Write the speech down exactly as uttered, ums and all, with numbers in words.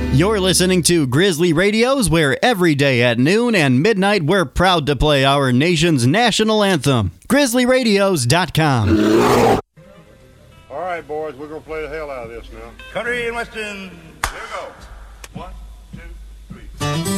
You're listening to Grizzly Radios, where every day at noon and midnight we're proud to play our nation's national anthem. grizzly radios dot com. All right, boys, we're going to play the hell out of this now. Country and Western.